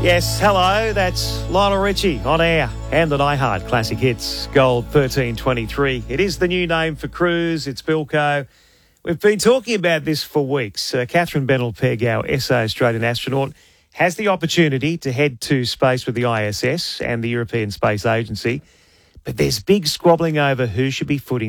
Yes, hello, that's Lionel Richie on air and the iHeart Classic Hits Gold 1323. It is the new name for Cruise, it's Bilko. We've been talking about this for weeks. Catherine Bennell-Pegg, our SA Australian astronaut, has the opportunity to head to space with the ISS and the European Space Agency, but there's big squabbling over who should be footing